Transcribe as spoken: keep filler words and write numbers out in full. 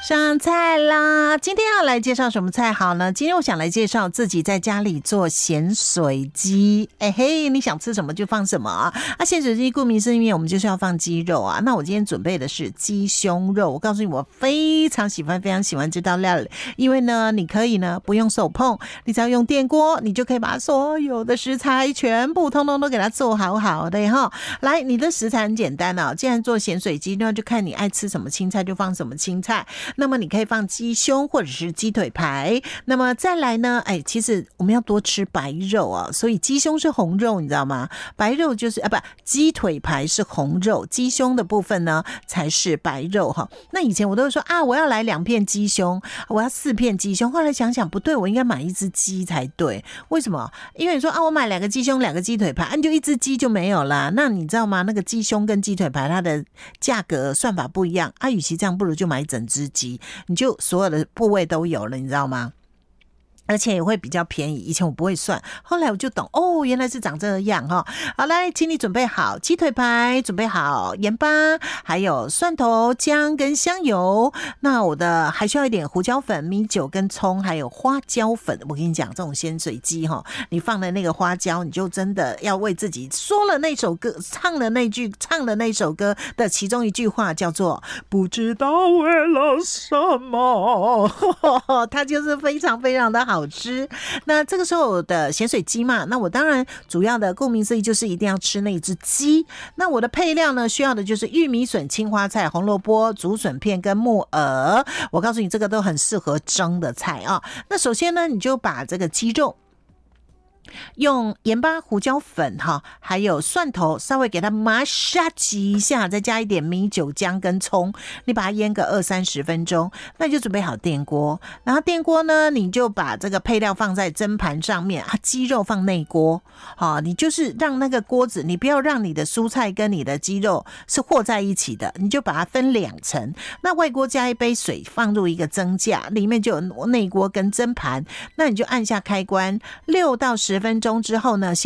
上菜啦！今天要来介绍什么菜好呢？今天我想来介绍自己在家里做咸水鸡。哎嘿，你想吃什么就放什么啊！啊，咸水鸡顾名思义，我们就是要放鸡肉啊。那我今天准备的是鸡胸肉。我告诉你，我非常喜欢，非常喜欢这道料理，因为呢，你可以呢不用手碰，你只要用电锅，你就可以把所有的食材全部通通都给它做好好的哈。来，你的食材很简单啊，既然做咸水鸡，那就看你爱吃什么青菜就放什么青菜。那么你可以放鸡胸或者是鸡腿排。那么再来呢，哎，其实我们要多吃白肉啊，所以鸡胸是红肉，你知道吗？白肉就是啊，不，鸡腿排是红肉，鸡胸的部分呢才是白肉哈。那以前我都会说啊，我要来两片鸡胸，我要四片鸡胸。后来想想不对，我应该买一只鸡才对。为什么？因为你说啊，我买两个鸡胸，两个鸡腿排，啊，你就一只鸡就没有啦。那你知道吗？那个鸡胸跟鸡腿排它的价格算法不一样啊，与其这样，不如就买整只鸡，你就所有的部位都有了，你知道吗？而且也会比较便宜，以前我不会算，后来我就懂哦，原来是长这样哈。好，来，请你准备好鸡腿排，准备好盐巴，还有蒜头、姜跟香油。那我的还需要一点胡椒粉、米酒跟葱，还有花椒粉。我跟你讲，这种咸水鸡哈，你放的那个花椒，你就真的要为自己说了那首歌，唱了那句，唱了那首歌的其中一句话，叫做不知道为了什么，它就是非常非常的好。好吃。那这个时候的咸水鸡嘛，那我当然主要的顾名思义就是一定要吃那只鸡。那我的配料呢，需要的就是玉米笋、青花菜、红萝卜、竹笋片跟木耳。我告诉你，这个都很适合蒸的菜啊。那首先呢，你就把这个鸡肉用盐巴、胡椒粉哈，还有蒜头稍微给它麻杀鸡一下，再加一点米酒、姜跟葱，你把它腌个二三十分钟，那你就准备好电锅。然后电锅呢，你就把这个配料放在蒸盘上面啊，鸡肉放内锅，好，你就是让那个锅子，你不要让你的蔬菜跟你的鸡肉是和在一起的，你就把它分两层。那外锅加一杯水，放入一个蒸架，里面就有内锅跟蒸盘，那你就按下开关，六到十分钟之后呢，